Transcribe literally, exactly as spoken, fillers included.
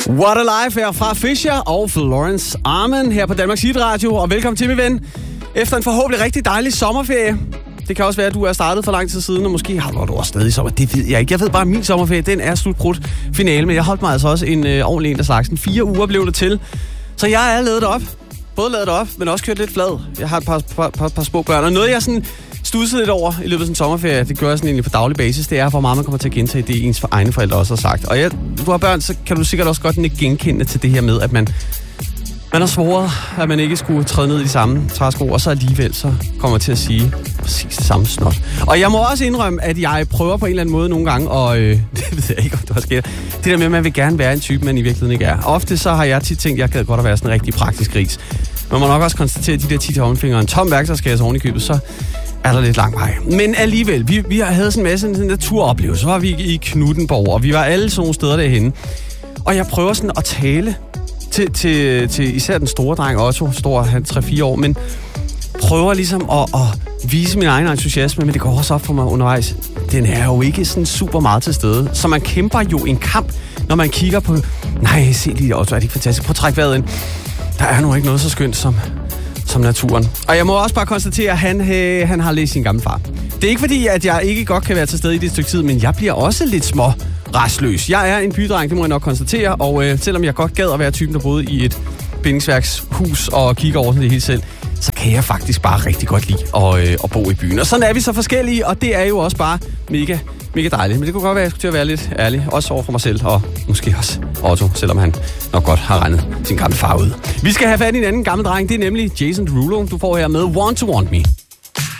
What a Life er fra Fisher og Florence Armen her på Danmarks Hitradio. Og velkommen til, min ven. Efter en forhåbentlig rigtig dejlig sommerferie. Det kan også være, at du er startet for lang tid siden, og måske har du også stadig sommer. Det ved jeg ikke. Jeg ved bare, at min sommerferie, den er slutbrudt finale. Men jeg holdt mig altså også en øh, ordentlig en af slagsen. Fire uger blev det til. Så jeg er lavet op. Både lavet op, men også kørt lidt flad. Jeg har et par, par, par, par små børn. Og noget, jeg sådan studsede lidt over i løbet af sådan en sommerferie, det gør jeg sådan egentlig på daglig basis, det er, hvor meget man kommer til at gentage det, ens for egne forældre også har sagt. Og ja, du har børn, så kan du sikkert også godt ikke genkende til det her med, at man, man har svoret, at man ikke skulle træde ned i de samme træsko, og så alligevel så kommer til at sige præcis det samme snot. Og jeg må også indrømme, at jeg prøver på en eller anden måde nogle gange, og øh, det ved jeg ikke, om det var sket. Det der med, at man vil gerne være en type, man i virkeligheden ikke er. Ofte så har jeg tit tænkt, at jeg gad godt at være sådan en rigtig praktisk gris. Man må nok også konstatere, at de der ti tommelfingre og en tom værktøjskasse oven i købet, så er der lidt lang vej. Men alligevel, vi, vi havde sådan en masse sådan en naturoplevelse. Så var vi i Knuthenborg, og vi var alle sådan nogle steder derhenne. Og jeg prøver sådan at tale til, til, til især den store dreng, Otto, stor, han tre fire år, men prøver ligesom at, at vise min egen entusiasme, men det går også op for mig undervejs. Den er jo ikke sådan super meget til stede. Så man kæmper jo en kamp, når man kigger på, nej, se lige, Otto, er det ikke fantastisk? Prøv at trække vejret ind. Der er nu ikke noget så skønt som... som naturen. Og jeg må også bare konstatere, at han, øh, han har læst sin gamle far. Det er ikke fordi, at jeg ikke godt kan være til stede i det stykke tid, men jeg bliver også lidt små rastløs. Jeg er en bydreng, det må jeg nok konstatere, og øh, selvom jeg godt gad at være typen, der boede i et bindingsværkshus og kigger over sådan det hele selv, så kan jeg faktisk bare rigtig godt lide at, øh, at bo i byen. Og sådan er vi så forskellige, og det er jo også bare mega, mega dejligt. Men det kunne godt være, at jeg skulle til at være lidt ærlig, også over for mig selv, og måske også Otto, selvom han nok godt har regnet sin gamle far ud. Vi skal have fat i en anden gammel dreng, det er nemlig Jason Derulo. Du får her med Want to Want Me.